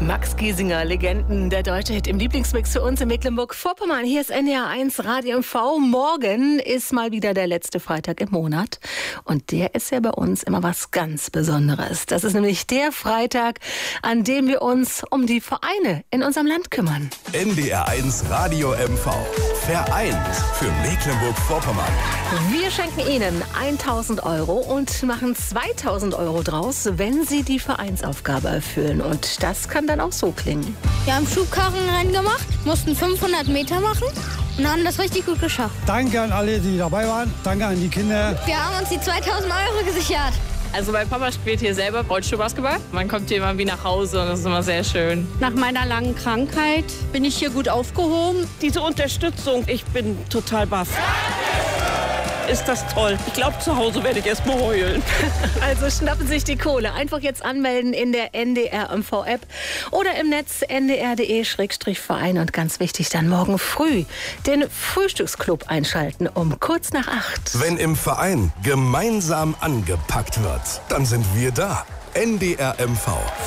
Max Giesinger, Legenden, der deutsche Hit im Lieblingsmix für uns in Mecklenburg-Vorpommern. Hier ist NDR 1 Radio MV. Morgen ist mal wieder der letzte Freitag im Monat. Und der ist ja bei uns immer was ganz Besonderes. Das ist nämlich der Freitag, an dem wir uns um die Vereine in unserem Land kümmern. NDR 1 Radio MV. Vereint für Mecklenburg-Vorpommern. Wir schenken Ihnen 1.000 € und machen 2.000 € draus, wenn Sie die Vereinsaufgabe erfüllen. Und das kann dann auch so klingen. Wir haben Schubkarrenrennen gemacht, mussten 500 Meter machen und haben das richtig gut geschafft. Danke an alle, die dabei waren. Danke an die Kinder. Wir haben uns die 2.000 € gesichert. Also mein Papa spielt hier selber Rollstuhlbasketball. Man kommt hier immer wie nach Hause und das ist immer sehr schön. Nach meiner langen Krankheit bin ich hier gut aufgehoben. Diese Unterstützung, ich bin total baff. Ist das toll. Ich glaube, zu Hause werde ich erst mal heulen. Also schnappen sich die Kohle. Einfach jetzt anmelden in der NDR MV-App oder im Netz ndr.de/Verein. Und ganz wichtig, dann morgen früh den Frühstücksclub einschalten um kurz nach 8. Wenn im Verein gemeinsam angepackt wird, dann sind wir da. NDR MV.